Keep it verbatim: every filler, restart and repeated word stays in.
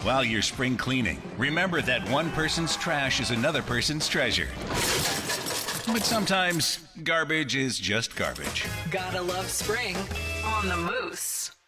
While you're spring cleaning, remember that one person's trash is another person's treasure. But sometimes garbage is just garbage. Gotta love spring on the Moose.